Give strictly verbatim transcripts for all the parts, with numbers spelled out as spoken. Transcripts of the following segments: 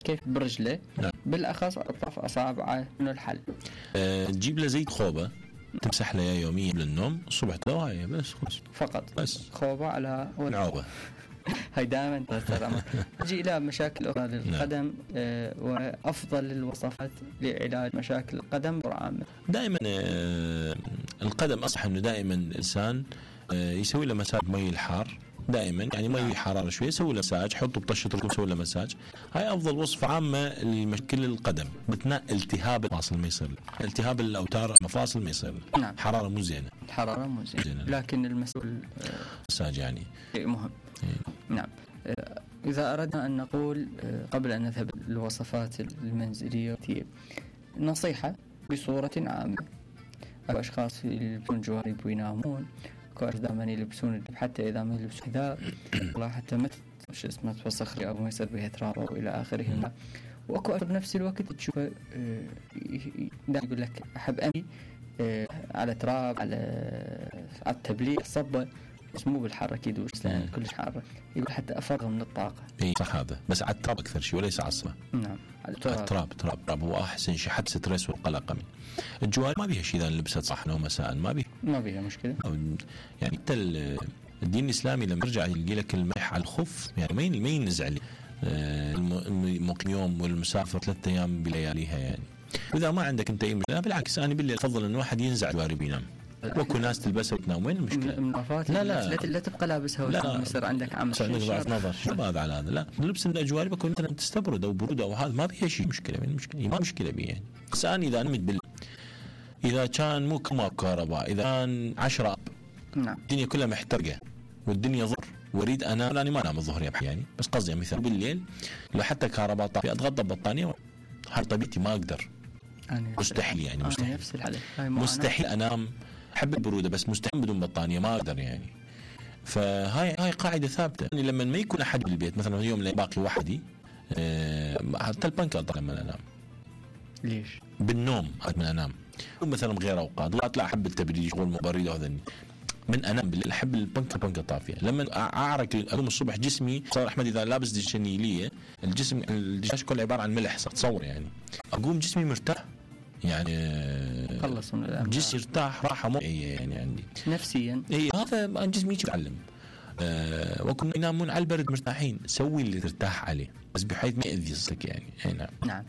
كيف برجله نعم. بالأخص أطراف أصابعه من الحل. أه تجيب له زيت خوبة تمسح له يوميا للنوم الصبح دواية بس خلاص فقط بس خوبة على نعوبة. هاي دائما تستخدم. نجي إلى مشاكل أخرى للقدم. أه وأفضل الوصفات لعلاج مشاكل القدم عامة. دائما أه القدم أصح إنه دائما الإنسان أه يسوي له مساج مي الحار دائما يعني مي حرارة شوية سوي له مساج حطه بطشة ركوب سوي له مساج. هاي أفضل وصفة عامة لمشكل القدم بثناء التهاب المفاصل ما يصير التهاب الأوتار المفاصل ما يصير. نعم. حرارة مو زينة حرارة مو زينة لكن المسؤول مساج يعني مهم. إيه. نعم. إذا أردنا أن نقول قبل أن نذهب للوصفات المنزلية نصيحة بصورة عامة. الأشخاص يلبسون جوارب وينامون كوارث دائما يلبسون حتى إذا ما يلبسون حذاء والله حتى ما شو اسمه توسخ أو ما يصير بها تراب وإلى آخره. وأكو بنفس الوقت تشوفه دائما يقول لك أحب أمي على تراب على على التبليغ صبة بس مو بالحرة يدوش لأن كلش حارة يقول حتى أفرغ من الطاقة. إيه صح هذا بس على التراب أكثر شيء وليس على الصبا. نعم على التراب تراب تراب تراب هو أحسن شيء حد ستريس والقلق منه. الجوارب ما بيها شيء إذا لبست صحن ومساء ما بيها ما بيها مشكلة يعني. حتى الدين الإسلامي لما يرجع يلقي لك الملح على الخف يعني ما ما ينزع لي المقيم يوم والمسافر ثلاثة أيام بلياليها يعني. وإذا ما عندك أنت أي مشكلة بالعكس أنا بالليل أفضل إنه واحد ينزع جوارب ينام وكل ناس تلبسها وتنام. وين المشكلة؟ لا لا لا تبقى لابسها ولا يصير عندك عم عندك ضعف نظر شو هذا على هذا. لا لبس الجوارب يكون مثلا تستبرد أو برودة أو هذا ما بيها شيء مشكلة. من المشكلة ما مشكلة بيه يعني. بس أنا إذا نمت بال إذا كان مو كم كهرباء إذا كان عشرة أب نعم. الدنيا كلها محترقة والدنيا ظهر واريد أنام لاني ما أنام الظهر يعني بس قصدي مثلا بالليل لو حتى كهرباء طافية أتغطى ببطانية هاي طبيعتي ما أقدر مستحيل يعني مستحيل مستحيل أنام. أحب البرودة بس مستحيل بدون بطانية ما أقدر يعني. فهاي هاي قاعدة ثابتة يعني لما ما يكون أحد بالبيت مثلا اليوم باقي وحدي حتى البنك أطلع لما أنام. ليش؟ بالنوم من أنام مثلا غير أوقات لا أطلع أحب التبريد شغل مبرد وهذني من أنام بالليل أحب البنك البنك طافية. لما أعرق أقوم الصبح جسمي صار أحمد إذا لابس ديشانيلية الجسم الدشاش كله عبارة عن ملح تصور يعني أقوم جسمي مرتاح يعني خلص من الأمر جسمي ارتاح راحة مو يعني عندي نفسيا. إيه هذا جسمي يتعلم أه وكنا ينامون على البرد مرتاحين سوي اللي ترتاح عليه بس بحيث ما يأذي صدق يعني. نعم نعم.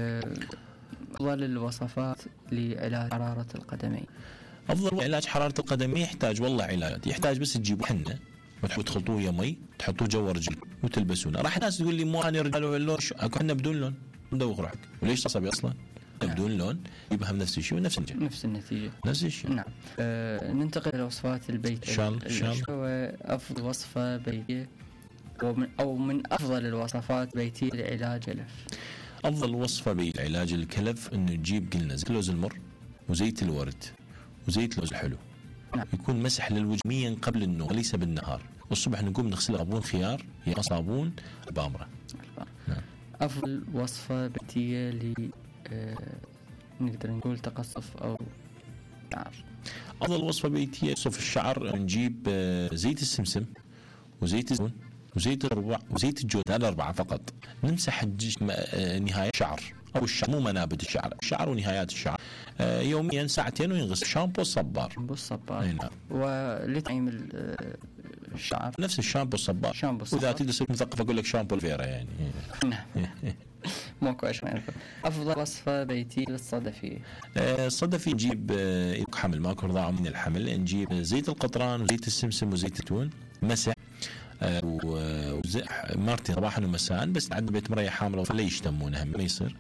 أفضل الوصفات لعلاج حرارة القدمين. أفضل علاج حرارة القدم ما يحتاج والله علاج يحتاج بس تجيبوا حنة وتحطوا تخلطوه يا مي تحطوه جوا رجل وتلبسونه. راح ناس تقول لي مو أنا رجال ولا أكو حنا بدون لون مدوخ روحك وليش تصبي أصلا نعم. بدون لون يبهم نفس الشيء ونفس النتيجة نفس النتيجة نفس الشيء. نعم. آه ننتقل إلى وصفات البيت. إن شاء الله إن شاء الله. أفضل وصفة بيتية ومن أو من أفضل الوصفات بيتية لعلاج الكلف. أفضل وصفة بيت علاج الكلف إنه تجيب قلنا زيت لوز المر وزيت الورد وزيت لوز الحلو نعم. يكون مسح للوجميا قبل النوم ليس بالنهار والصبح نقوم نغسل صابون خيار يا صابون بامرة. نعم. أفضل وصفة بيتية ل آه نقدر نقول تقصف أو شعر. أفضل وصفة بيتية قصف الشعر نجيب آه زيت السمسم وزيت الزيتون وزيت الربع وزيت الجوز هذا أربعة فقط. نمسح آه نهاية الشعر أو الشعر مو منابت الشعر الشعر ونهايات الشعر آه يوميا ساعتين وينغسل شامبو الصبار شامبو الصبار. نعم. ولتعيم الشعر نفس الشامبو الصبار. شامبو الصبار. وإذا تدرس مثقف أقول لك شامبو الفيرا يعني. نعم. مو كويس ما يعرف. أفضل وصفة بيتية للصدفية. آه الصدفي نجيب آه حمل ماكو رضاعة من الحمل نجيب زيت القطران وزيت السمسم وزيت الزيتون مسح آه ومارتين صباحا ومساء بس عندنا بيت مرية حاملة فلا يشتمونها ما يصير.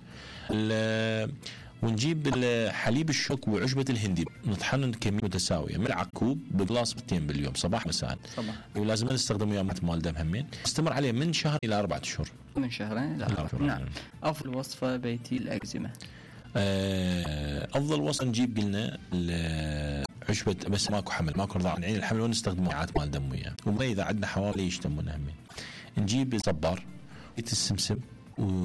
ونجيب حليب الشوك وعشبة الهندي نطحن كمية متساوية ملعقة كوب بجلاس مرتين باليوم صباح مساء صباح. ولازم نستخدمه يوم مال دم همين استمر عليه من شهر إلى أربعة أشهر من شهرين إلى أربعة. نعم. أفضل وصفة بيتي الأكزيما. أفضل وصفة نجيب قلنا عشبة بس ماكو حمل ماكو رضاعة نعين الحمل ونستخدمه عاد مال دم وياه. وما إذا عندنا حوالي يشتمونه همين نجيب صبار زيت السمسم